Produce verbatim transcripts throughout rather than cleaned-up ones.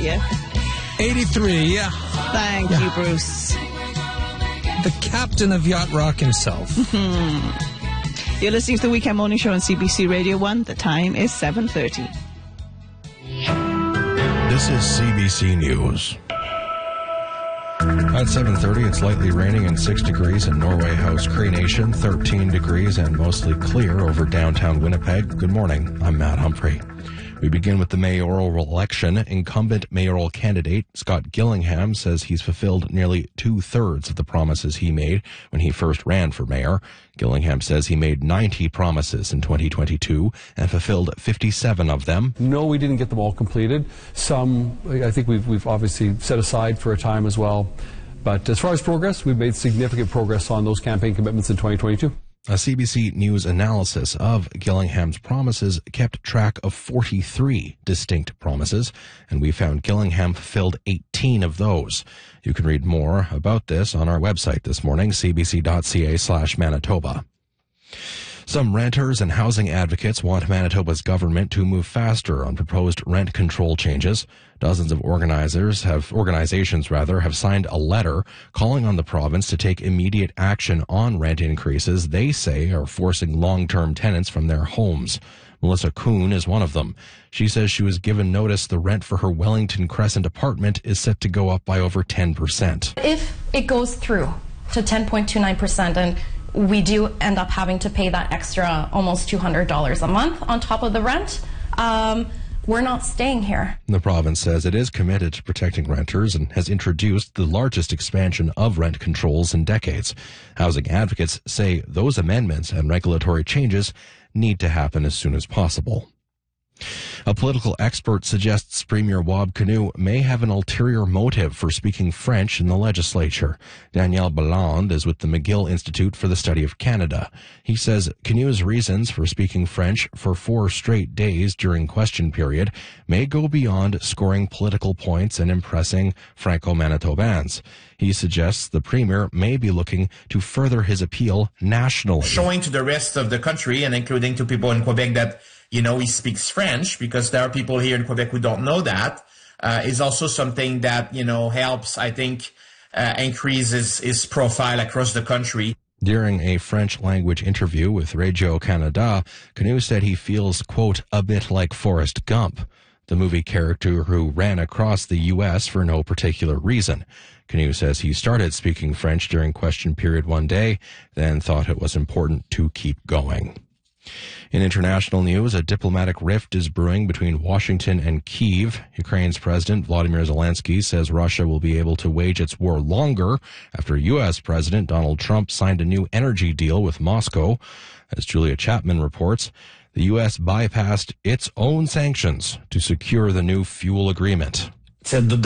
you? eighty-three, yeah. Thank yeah. you, Bruce. The captain of yacht rock himself. You're listening to the Weekend Morning Show on C B C Radio one. The time is seven thirty. This is C B C News. At seven thirty, it's lightly raining and six degrees in Norway House Cree Nation, thirteen degrees and mostly clear over downtown Winnipeg. Good morning. I'm Matt Humphrey. We begin with the mayoral election. Incumbent mayoral candidate Scott Gillingham says he's fulfilled nearly two-thirds of the promises he made when he first ran for mayor. Gillingham says he made ninety promises in twenty twenty-two and fulfilled fifty-seven of them. No, we didn't get them all completed. Some, I think we've, we've obviously set aside for a time as well. But as far as progress, we've made significant progress on those campaign commitments in twenty twenty-two. A C B C News analysis of Gillingham's promises kept track of forty-three distinct promises, and we found Gillingham fulfilled eighteen of those. You can read more about this on our website this morning, cbc.ca slash Manitoba. Some renters and housing advocates want Manitoba's government to move faster on proposed rent control changes. Dozens of organizers have, organizations rather, have signed a letter calling on the province to take immediate action on rent increases they say are forcing long-term tenants from their homes. Melissa Kuhn is one of them. She says she was given notice the rent for her Wellington Crescent apartment is set to go up by over ten percent. If it goes through to ten point two nine percent and we do end up having to pay that extra almost two hundred dollars a month on top of the rent, um, we're not staying here. The province says it is committed to protecting renters and has introduced the largest expansion of rent controls in decades. Housing advocates say those amendments and regulatory changes need to happen as soon as possible. A political expert suggests Premier Wab Kinew may have an ulterior motive for speaking French in the legislature. Danielle Balland is with the McGill Institute for the Study of Canada. He says Kinew's reasons for speaking French for four straight days during question period may go beyond scoring political points and impressing Franco-Manitobans. He suggests the Premier may be looking to further his appeal nationally. Showing to the rest of the country and including to people in Quebec that you know, he speaks French, because there are people here in Quebec who don't know that, uh, is also something that, you know, helps, I think, uh, increase his, his profile across the country. During a French language interview with Radio Canada, Kinew said he feels, quote, a bit like Forrest Gump, the movie character who ran across the U S for no particular reason. Kinew says he started speaking French during question period one day, then thought it was important to keep going. In international news, a diplomatic rift is brewing between Washington and Kyiv. Ukraine's President Vladimir Zelensky says Russia will be able to wage its war longer after U S. President Donald Trump signed a new energy deal with Moscow. As Julia Chapman reports, the U S bypassed its own sanctions to secure the new fuel agreement. President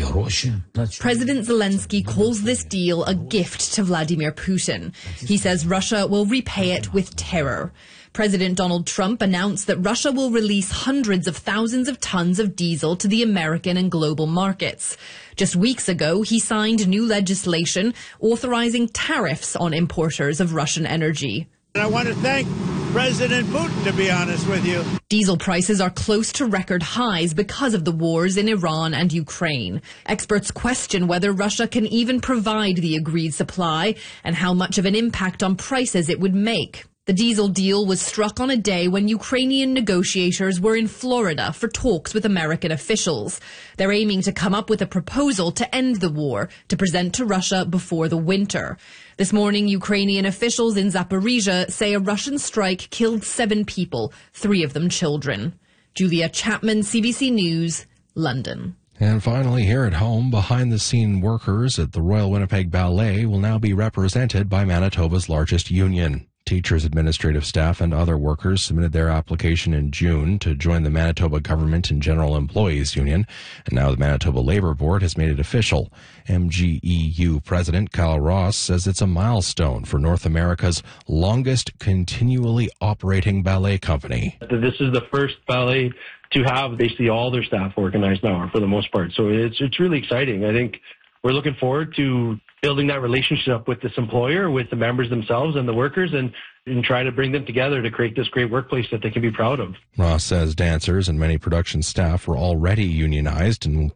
Zelensky calls this deal a gift to Vladimir Putin. He says Russia will repay it with terror. President Donald Trump announced that Russia will release hundreds of thousands of tons of diesel to the American and global markets. Just weeks ago, he signed new legislation authorizing tariffs on importers of Russian energy. I want to thank President Putin, to be honest with you. Diesel prices are close to record highs because of the wars in Iran and Ukraine. Experts question whether Russia can even provide the agreed supply and how much of an impact on prices it would make. The diesel deal was struck on a day when Ukrainian negotiators were in Florida for talks with American officials. They're aiming to come up with a proposal to end the war, to present to Russia before the winter. This morning, Ukrainian officials in Zaporizhia say a Russian strike killed seven people, three of them children. Julia Chapman, C B C News, London. And finally, here at home, behind-the-scene workers at the Royal Winnipeg Ballet will now be represented by Manitoba's largest union. Teachers, administrative staff, and other workers submitted their application in June to join the Manitoba Government and General Employees Union, and now the Manitoba Labour Board has made it official. M G E U President Kyle Ross says it's a milestone for North America's longest continually operating ballet company. This is the first ballet to have basically all their staff organized now, for the most part. So it's it's really exciting. I think we're looking forward to building that relationship with this employer, with the members themselves and the workers, and, and try to bring them together to create this great workplace that they can be proud of. Ross says dancers and many production staff were already unionized and